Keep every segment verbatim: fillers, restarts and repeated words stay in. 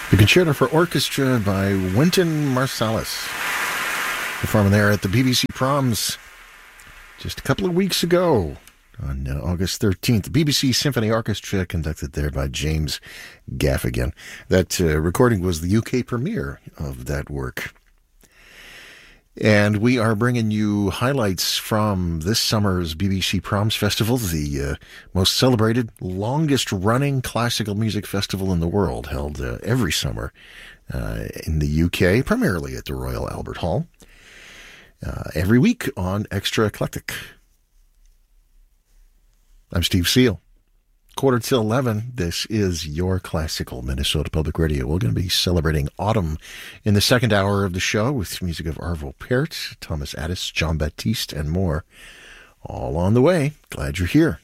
The Concerto for Orchestra by Wynton Marsalis, performing there at the B B C Proms just a couple of weeks ago on uh, August thirteenth. The B B C Symphony Orchestra, conducted there by James Gaffigan. That uh, recording was the U K premiere of that work. And we are bringing you highlights from this summer's B B C Proms Festival, the uh, most celebrated, longest-running classical music festival in the world, held uh, every summer uh, in the U K, primarily at the Royal Albert Hall, uh, every week on Extra Eclectic. I'm Steve Seal. Quarter till eleven, this is your classical Minnesota Public Radio. We're going to be celebrating autumn in the second hour of the show with music of Arvo Pärt, Thomas Addis, John Baptiste, and more. All on the way. Glad you're here.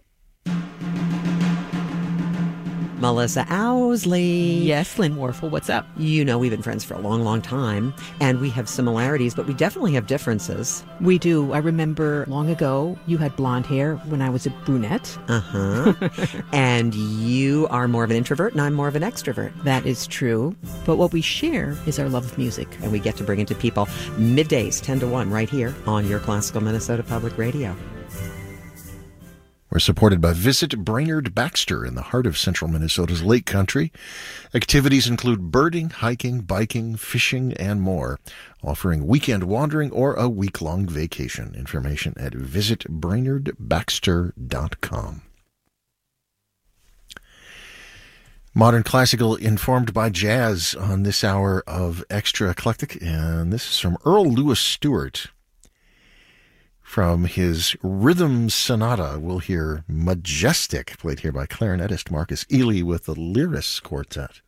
Melissa Owsley. Yes, Lynn Warfel, what's up? You know, we've been friends for a long, long time, and we have similarities, but we definitely have differences. We do. I remember long ago, you had blonde hair when I was a brunette. Uh-huh. And you are more of an introvert, and I'm more of an extrovert. That is true. But what we share is our love of music. And we get to bring it to people middays, ten to one, right here on your classical Minnesota Public Radio. We're supported by Visit Brainerd Baxter in the heart of central Minnesota's Lake Country. Activities include birding, hiking, biking, fishing, and more, offering weekend wandering or a week-long vacation. Information at visit brainerd baxter dot com. Modern classical informed by jazz on this hour of Extra Eclectic, and this is from Earl Louis Stewart. From his Rhythm Sonata, we'll hear Majestic, played here by clarinetist Marcus Ely with the Lyris Quartet.